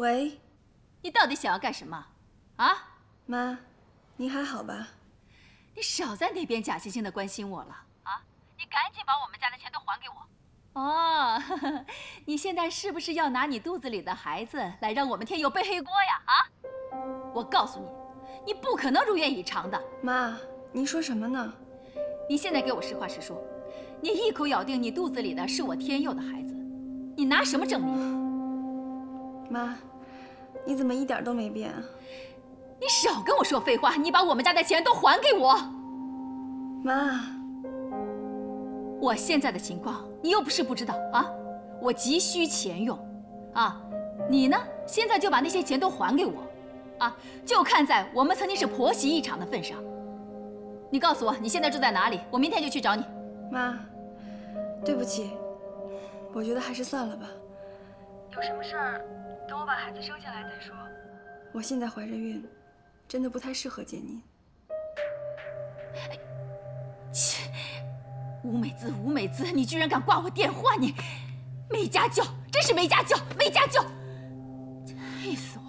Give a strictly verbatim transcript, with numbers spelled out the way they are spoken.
喂， 你到底想要干什么？啊？ 妈，您还好吧？ 你少在那边假惺惺的关心我了啊！你赶紧把我们家的钱都还给我。哦，呵呵，你现在是不是要拿你肚子里的孩子来让我们天佑背黑锅呀？啊！我告诉你，你不可能如愿以偿的。 妈，您说什么呢？ 你现在给我实话实说，你一口咬定你肚子里的是我天佑的孩子，你拿什么证明？ 妈，你怎么一点都没变啊？ 你少跟我说废话！你把我们家的钱都还给我。 妈， 我现在的情况你又不是不知道啊，我急需钱用，啊，你呢现在就把那些钱都还给我，啊，就看在我们曾经是婆媳一场的份上。你告诉我你现在住在哪里，我明天就去找你。 妈，对不起，我觉得还是算了吧。有什么事儿，等我把孩子生下来再说。我现在怀着孕，真的不太适合见您。 切，吴美姿，吴美姿，你居然敢挂我电话，你没家教，真是没家教，没家教，气死我！